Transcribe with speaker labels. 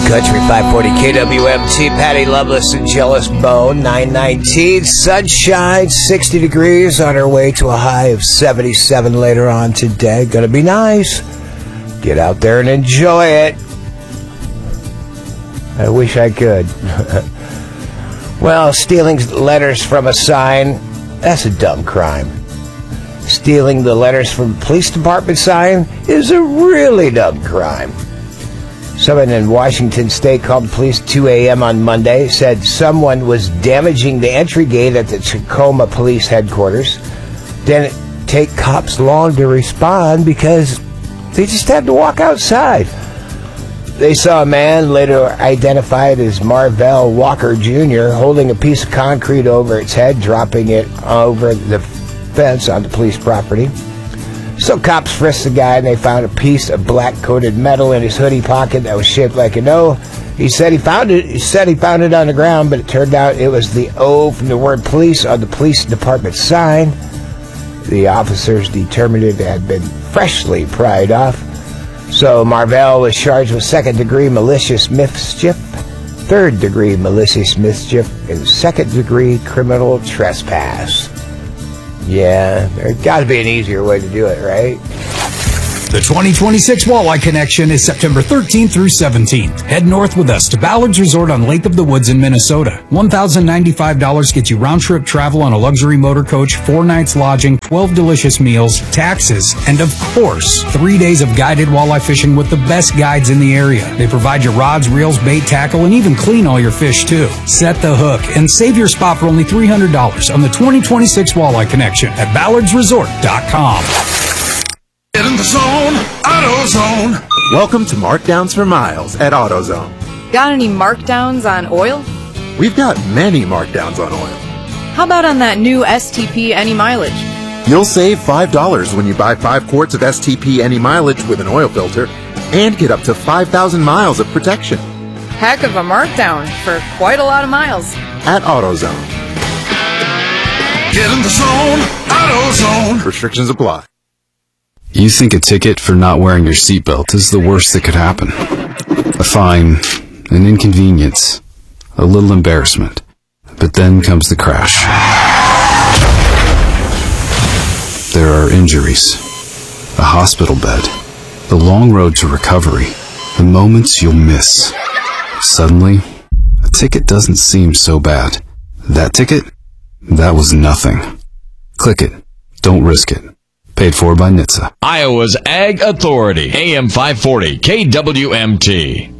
Speaker 1: Country 540 KWMT, Patty Loveless and Jealous Bone, 919, sunshine, 60 degrees, on our way to a high of 77 later on today. Gonna be nice. Get out there and enjoy it. I wish I could. Well, stealing letters from a sign, that's a dumb crime. Stealing the letters from a police department sign is a really dumb crime. Someone in Washington State called the police 2 a.m. on Monday, said someone was damaging the entry gate at the Tacoma Police Headquarters. Didn't take cops long to respond because they just had to walk outside. They saw a man, later identified as Marvell Walker Jr., holding a piece of concrete over its head, dropping it over the fence on the police property. So cops frisked the guy, and they found a piece of black-coated metal in his hoodie pocket that was shaped like an O. He said he found it. He said he found it on the ground, but it turned out it was the O from the word police on the police department sign. The officers determined it had been freshly pried off. So Marvell was charged with second-degree malicious mischief, third-degree malicious mischief, and second-degree criminal trespass. Yeah, there's got to be an easier way to do it, right?
Speaker 2: The 2026 Walleye Connection is September 13th through 17th. Head north with us to Ballard's Resort on Lake of the Woods in Minnesota. $1,095 gets you round-trip travel on a luxury motor coach, 4 nights lodging, 12 delicious meals, taxes, and of course, 3 days of guided walleye fishing with the best guides in the area. They provide you rods, reels, bait, tackle, and even clean all your fish, too. Set the hook and save your spot for only $300 on the 2026 Walleye Connection at ballardsresort.com.
Speaker 3: Get in the zone, AutoZone.
Speaker 4: Welcome to Markdowns for Miles at AutoZone.
Speaker 5: Got any markdowns on oil?
Speaker 4: We've got many markdowns on oil.
Speaker 5: How about on that new STP Any Mileage?
Speaker 4: You'll save $5 when you buy 5 quarts of STP Any Mileage with an oil filter and get up to 5,000 miles of protection.
Speaker 5: Heck of a markdown for quite a lot of miles.
Speaker 4: At AutoZone.
Speaker 3: Get in the zone, AutoZone.
Speaker 4: Restrictions apply.
Speaker 6: You think a ticket for not wearing your seatbelt is the worst that could happen. A fine, an inconvenience, a little embarrassment. But then comes the crash. There are injuries, a hospital bed, the long road to recovery, the moments you'll miss. Suddenly, a ticket doesn't seem so bad. That ticket? That was nothing. Click it. Don't risk it. Paid for by NHTSA.
Speaker 7: Iowa's Ag Authority, AM 540, KWMT.